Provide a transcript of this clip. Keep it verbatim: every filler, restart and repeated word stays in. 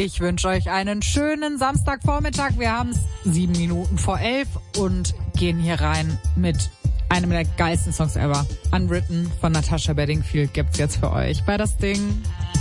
Ich wünsche euch einen schönen Samstagvormittag. Wir haben es sieben Minuten vor elf und gehen hier rein mit einem der geilsten Songs ever. Unwritten von Natasha Bedingfield gibt's jetzt für euch bei Das Ding.